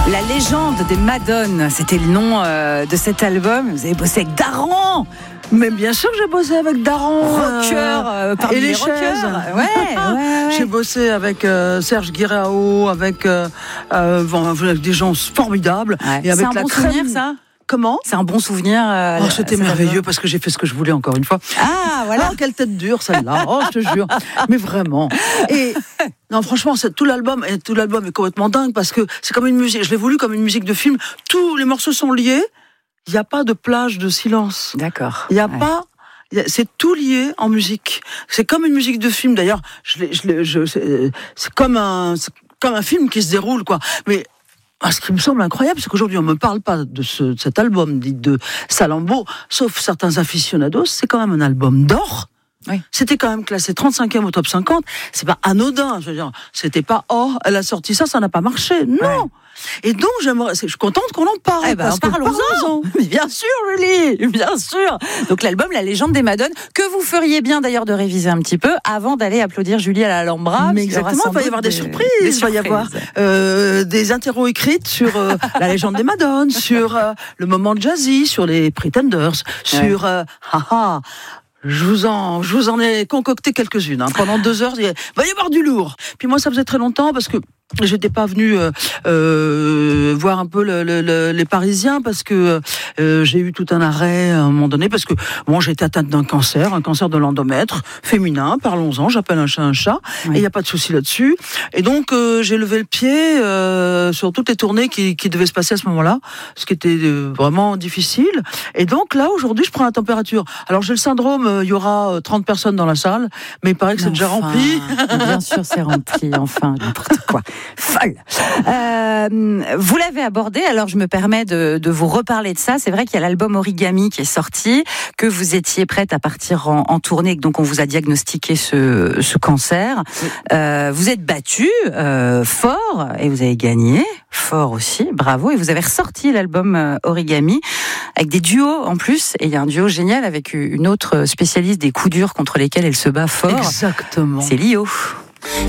La légende des Madones, c'était le nom de cet album. Vous avez bossé avec Daran. Mais bien sûr que j'ai bossé avec Daran. Rocker, parmi et les rockers. chaises. Ouais. J'ai bossé avec Serge Guirao, avec des gens formidables. Ouais. Et avec c'est un bon souvenir, ça ? Comment ? C'est un bon souvenir. C'était merveilleux parce que j'ai fait ce que je voulais encore une fois. Ah, voilà. Oh, quelle tête dure celle-là. Oh, je te jure. Mais vraiment. Et non, franchement, tout l'album est complètement dingue parce que c'est comme une musique. Je l'ai voulu comme une musique de film. Tous les morceaux sont liés. Il n'y a pas de plage de silence. D'accord. Il n'y a pas. C'est tout lié en musique. C'est comme une musique de film. D'ailleurs, c'est comme un film qui se déroule, quoi. Mais ce qui me semble incroyable, c'est qu'aujourd'hui, on ne me parle pas de cet album dit de Salambó, sauf certains aficionados. C'est quand même un album d'or. Oui. C'était quand même classé 35e au top 50. C'est pas anodin. Je veux dire, c'était pas elle a sorti ça n'a pas marché. Non. Ouais. Et donc, je suis contente qu'on en parle. Parlons-en. Mais bien sûr, Julie, bien sûr. Donc, l'album La légende des Madones, que vous feriez bien d'ailleurs de réviser un petit peu avant d'aller applaudir Julie à l'Alhambra. Mais exactement, il va y avoir des surprises. Il va y avoir des interros écrites sur La légende des Madones, sur le moment jazzy, sur les Pretenders, sur je vous en ai concocté quelques-unes. Pendant 2 heures, il va y avoir du lourd. Puis moi, ça faisait très longtemps parce que j'étais pas venue voir un peu les Parisiens parce que j'ai eu tout un arrêt à un moment donné parce que j'ai été atteinte d'un cancer, un cancer de l'endomètre féminin. Parlons-en, j'appelle un chat un chat. Oui. Et il y a pas de souci là-dessus. Et donc j'ai levé le pied sur toutes les tournées qui devaient se passer à ce moment-là, ce qui était vraiment difficile. Et donc là aujourd'hui, je prends la température. Alors j'ai le syndrome, il y aura 30 personnes dans la salle, mais il paraît que c'est déjà rempli. Bien sûr, c'est rempli. Enfin, n'importe quoi. Folle. Vous l'avez abordé, alors je me permets de vous reparler de ça. C'est vrai qu'il y a l'album Origami qui est sorti, que vous étiez prête à partir en tournée, donc on vous a diagnostiqué ce cancer. Vous êtes battue fort et vous avez gagné fort aussi, bravo. Et vous avez ressorti l'album Origami avec des duos en plus. Et il y a un duo génial avec une autre spécialiste des coups durs contre lesquels elle se bat fort. Exactement. C'est Lio.